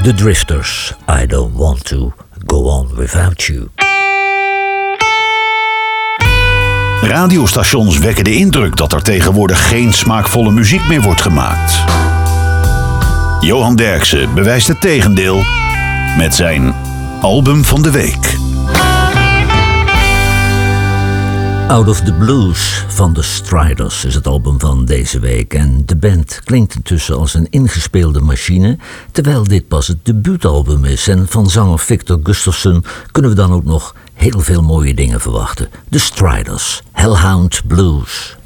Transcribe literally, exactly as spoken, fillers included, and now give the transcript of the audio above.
The Drifters, I Don't Want To Go On Without You. Radiostations wekken de indruk dat er tegenwoordig geen smaakvolle muziek meer wordt gemaakt. Johan Derksen bewijst het tegendeel met zijn album van de week. Out of the Blues van The Striders is het album van deze week. En de band klinkt intussen als een ingespeelde machine, terwijl dit pas het debuutalbum is. En van zanger Victor Gustafsson kunnen we dan ook nog heel veel mooie dingen verwachten. The Striders, Hellhound Blues.